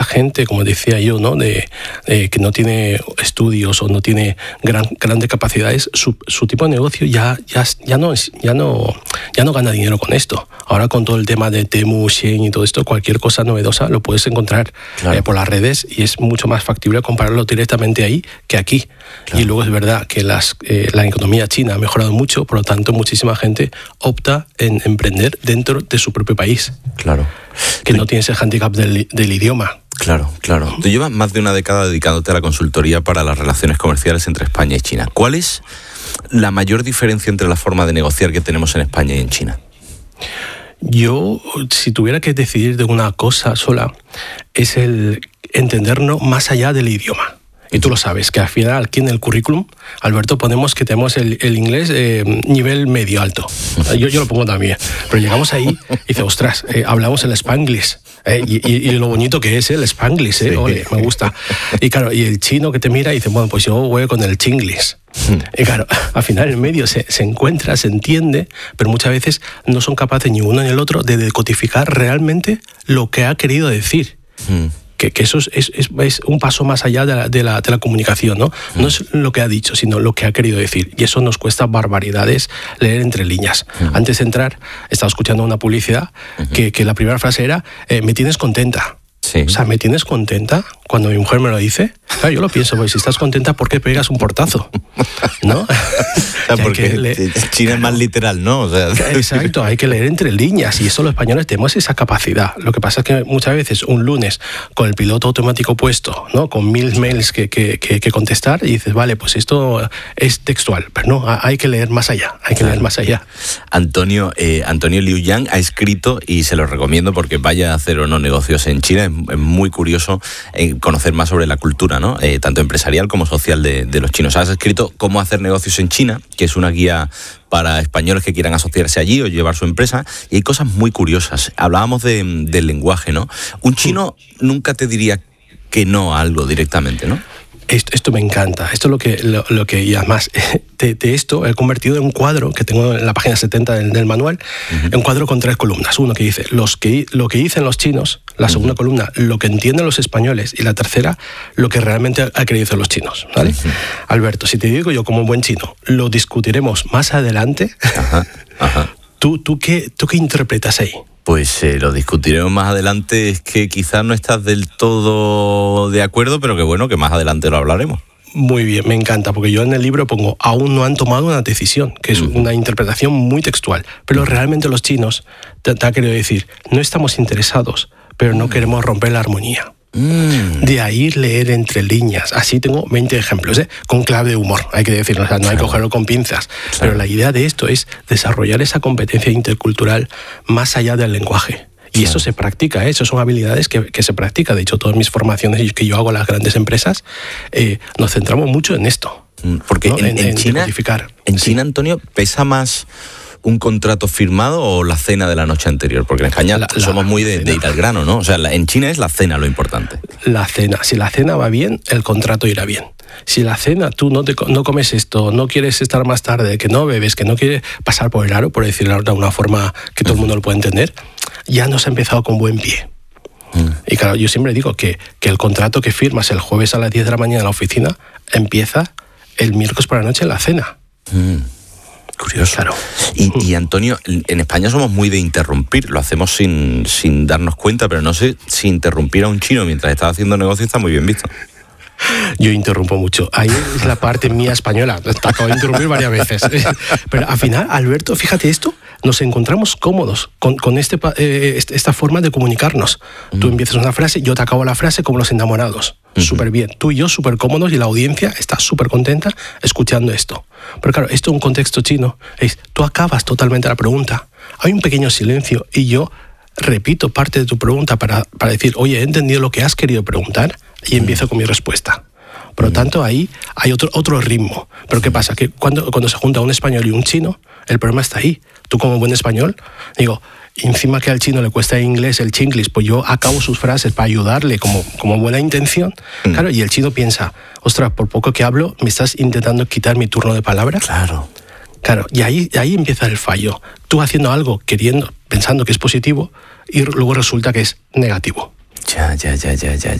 gente, como decía yo, ¿no? Que no tiene estudios o no tiene grandes capacidades, su tipo de negocio ya no gana dinero con esto. Ahora con todo el tema de Temu, Shein y todo esto, cualquier cosa novedosa lo puedes encontrar por las redes y es mucho más factible comprarlo directamente ahí que aquí. Claro. Y luego es verdad que la economía china ha mejorado mucho, por lo tanto muchísima gente opta en emprender dentro de su propio país. Claro. Que no tiene ese hándicap del idioma. Claro. Tú llevas más de una década dedicándote a la consultoría para las relaciones comerciales entre España y China. ¿Cuál es la mayor diferencia entre la forma de negociar que tenemos en España y en China? Yo, si tuviera que decidir de una cosa sola, es el entendernos más allá del idioma. Y tú lo sabes, que al final aquí en el currículum, Alberto, ponemos que tenemos el inglés nivel medio alto. Yo lo pongo también. Pero llegamos ahí y dice, ostras, hablamos el Spanglish. Y lo bonito que es el Spanglish, sí. Ole, me gusta. Y claro, y el chino que te mira y dice, bueno, pues yo voy con el Chinglish. Y claro, al final en medio se encuentra, se entiende, pero muchas veces no son capaces ni uno ni el otro de decodificar realmente lo que ha querido decir. Que eso es un paso más allá de la comunicación, ¿no? No es lo que ha dicho, sino lo que ha querido decir. Y eso nos cuesta barbaridades leer entre líneas. Antes de entrar, estaba escuchando una publicidad que la primera frase era, me tienes contenta. Sí. O sea, ¿me tienes contenta? Cuando mi mujer me lo dice, claro, yo lo pienso, pues si estás contenta, ¿por qué pegas un portazo? ¿No? O sea, porque China es más literal, ¿no? O sea... Exacto, hay que leer entre líneas y eso los españoles tenemos esa capacidad. Lo que pasa es que muchas veces un lunes con el piloto automático puesto, ¿no? Con 1000 mails que contestar y dices, vale, pues esto es textual, pero no, hay que leer más allá, leer más allá. Antonio Liu Yang ha escrito, y se lo recomiendo porque vaya a hacer o no negocios en China, es muy curioso conocer más sobre la cultura, ¿no? Tanto empresarial como social de los chinos. Has escrito Cómo hacer negocios en China, que es una guía para españoles que quieran asociarse allí o llevar su empresa, y hay cosas muy curiosas. Hablábamos del lenguaje, ¿no? Un chino nunca te diría que no a algo directamente, ¿no? Esto me encanta. Esto es lo que y además de esto he convertido en un cuadro que tengo en la página 70 del manual, un cuadro con 3 columnas. Uno que dice lo que dicen los chinos, la segunda columna lo que entienden los españoles y la tercera lo que realmente ha querido decir los chinos, ¿vale? Alberto, si te digo yo como buen chino, lo discutiremos más adelante. ¿Tú qué interpretas ahí? Pues lo discutiremos más adelante, es que quizás no estás del todo de acuerdo, pero que bueno, que más adelante lo hablaremos. Muy bien, me encanta, porque yo en el libro pongo, aún no han tomado una decisión, que es una interpretación muy textual, pero realmente los chinos te han querido decir, no estamos interesados, pero no queremos romper la armonía. De ahí leer entre líneas. Así tengo 20 ejemplos, con clave de humor, hay que decirlo, o sea, no hay que cogerlo con pinzas. Pero la idea de esto es desarrollar esa competencia intercultural más allá del lenguaje. Y eso se practica, eso son habilidades que se practica. De hecho, todas mis formaciones que yo hago en las grandes empresas, nos centramos mucho en esto. Porque ¿no? en China, China, Antonio, pesa más un contrato firmado o la cena de la noche anterior? Porque en España somos muy de ir al grano, ¿no? O sea, en China es la cena lo importante. La cena. Si la cena va bien, el contrato irá bien. Si la cena tú no comes esto, no quieres estar más tarde, que no bebes, que no quieres pasar por el aro, por decirlo de una forma que todo el mundo lo pueda entender, ya nos ha empezado con buen pie. Y claro, yo siempre digo que el contrato que firmas el jueves a las 10 de la mañana en la oficina empieza el miércoles por la noche en la cena. Curioso. Claro. Y Antonio, en España somos muy de interrumpir, lo hacemos sin darnos cuenta, pero no sé si interrumpir a un chino mientras está haciendo negocio está muy bien visto. Yo interrumpo mucho. Ahí es la parte mía española. Te acabo de interrumpir varias veces. Pero al final, Alberto, fíjate esto, nos encontramos cómodos con esta forma de comunicarnos. Tú empiezas una frase, yo te acabo la frase como los enamorados. Súper bien. Tú y yo súper cómodos y la audiencia está súper contenta escuchando esto. Pero claro, esto en un contexto chino es, tú acabas totalmente la pregunta. Hay un pequeño silencio y yo repito parte de tu pregunta para decir, oye, he entendido lo que has querido preguntar y empiezo con mi respuesta. Por lo tanto, ahí hay otro ritmo. Pero ¿qué pasa? Que cuando se junta un español y un chino, el problema está ahí. Tú como buen español, digo, encima que al chino le cuesta inglés el chinglish, pues yo acabo sus frases para ayudarle como buena intención. Claro, y el chino piensa, ostras, por poco que hablo, me estás intentando quitar mi turno de palabra. Claro, y ahí empieza el fallo. Tú haciendo algo, pensando que es positivo, y luego resulta que es negativo. Ya.